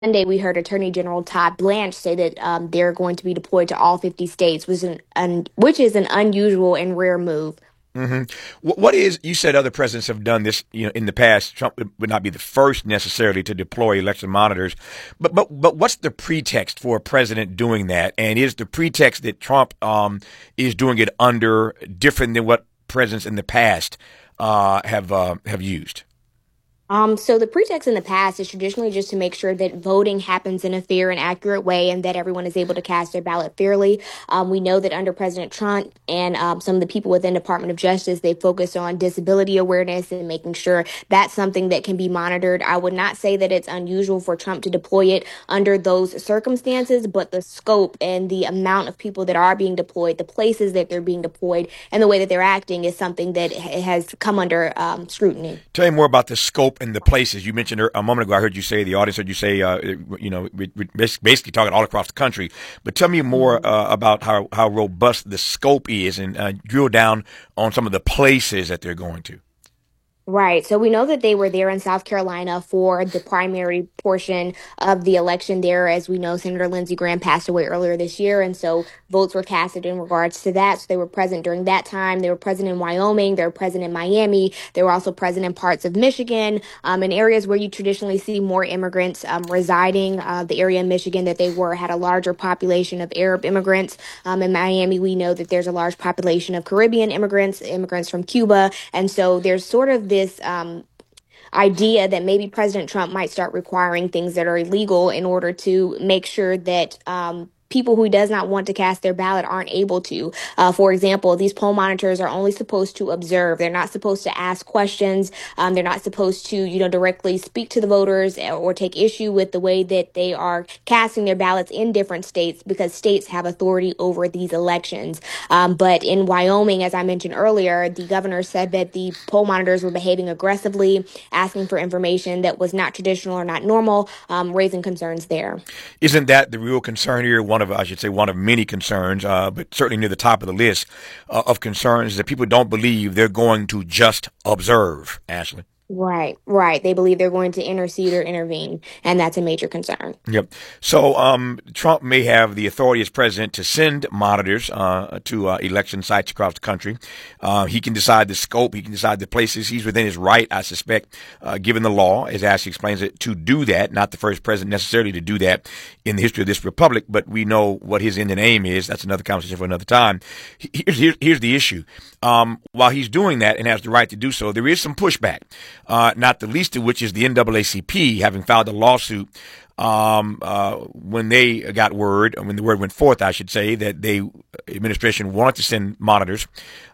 Monday, we heard Attorney General Todd Blanche say that they're going to be deployed to all 50 states, which is an unusual and rare move. hmm What is, you said other presidents have done this, in the past. Trump would not be the first necessarily to deploy election monitors, but what's the pretext for a president doing that? And is the pretext that Trump is doing it under different than what presidents in the past have used? So the pretext in the past is traditionally just to make sure that voting happens in a fair and accurate way and that everyone is able to cast their ballot fairly. We know that under President Trump and some of the people within Department of Justice, they focus on disability awareness and making sure that's something that can be monitored. I would not say that it's unusual for Trump to deploy it under those circumstances, but the scope and the amount of people that are being deployed, the places that they're being deployed, and the way that they're acting is something that has come under scrutiny. Tell me more about the scope and the places. You mentioned a moment ago, I heard you say, the audience heard you say, we're basically talking all across the country. But tell me more about how robust the scope is, and drill down on some of the places that they're going to. Right. So we know that they were there in South Carolina for the primary portion of the election there. As we know, Senator Lindsey Graham passed away earlier this year. And so votes were casted in regards to that. So they were present during that time. They were present in Wyoming. They were present in Miami. They were also present in parts of Michigan, in areas where you traditionally see more immigrants residing. The area in Michigan that they were had a larger population of Arab immigrants. In Miami, we know that there's a large population of Caribbean immigrants, immigrants from Cuba. And so there's sort of this idea that maybe President Trump might start requiring things that are illegal in order to make sure that people who he does not want to cast their ballot aren't able to. For example, these poll monitors are only supposed to observe. They're not supposed to ask questions. They're not supposed to, directly speak to the voters or take issue with the way that they are casting their ballots in different states because states have authority over these elections. But in Wyoming, as I mentioned earlier, the governor said that the poll monitors were behaving aggressively, asking for information that was not traditional or not normal, raising concerns there. Isn't that the real concern here? I should say, one of many concerns, but certainly near the top of the list of concerns, that people don't believe they're going to just observe, Ashley. Right, right. They believe they're going to intercede or intervene, and that's a major concern. Yep. So Trump may have the authority as president to send monitors to election sites across the country. He can decide the scope. He can decide the places. He's within his right, I suspect, given the law, as Ashley explains it, to do that. Not the first president necessarily to do that in the history of this republic, but we know what his end and aim is. That's another conversation for another time. Here's the issue. While he's doing that and has the right to do so, there is some pushback. Not the least of which is the NAACP having filed a lawsuit when when the word went forth, I should say, that administration wanted to send monitors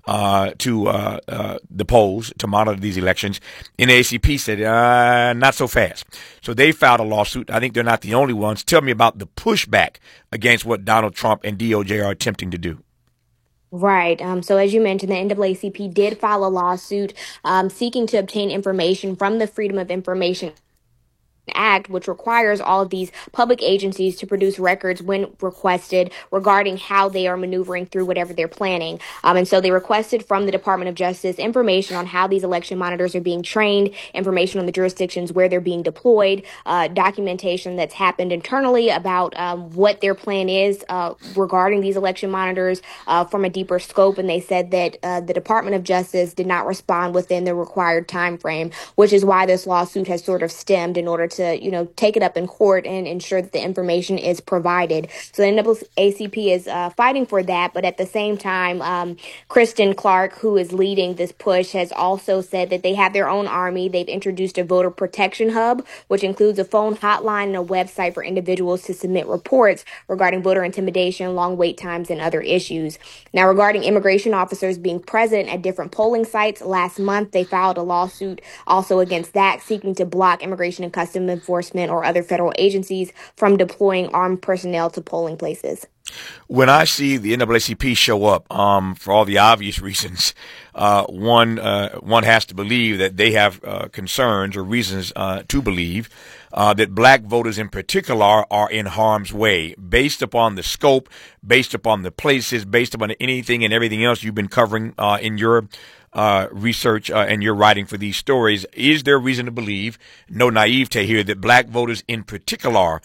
to the polls to monitor these elections. NAACP said, not so fast. So they filed a lawsuit. I think they're not the only ones. Tell me about the pushback against what Donald Trump and DOJ are attempting to do. Right. So as you mentioned, the NAACP did file a lawsuit seeking to obtain information from the Freedom of Information Act, which requires all of these public agencies to produce records when requested regarding how they are maneuvering through whatever they're planning. And so they requested from the Department of Justice information on how these election monitors are being trained, information on the jurisdictions where they're being deployed, documentation that's happened internally about what their plan is regarding these election monitors from a deeper scope. And they said that the Department of Justice did not respond within the required time frame, which is why this lawsuit has sort of stemmed in order to, take it up in court and ensure that the information is provided. So the NAACP is fighting for that. But at the same time, Kristen Clark, who is leading this push, has also said that they have their own army. They've introduced a voter protection hub, which includes a phone hotline and a website for individuals to submit reports regarding voter intimidation, long wait times, and other issues. Now, regarding immigration officers being present at different polling sites, last month they filed a lawsuit also against that, seeking to block immigration and customs enforcement or other federal agencies from deploying armed personnel to polling places. When I see the NAACP show up, for all the obvious reasons, one has to believe that they have concerns or reasons to believe that black voters in particular are in harm's way, based upon the scope, based upon the places, based upon anything and everything else you've been covering in your research and your writing for these stories, is there reason to believe, no naivete here, that black voters in particular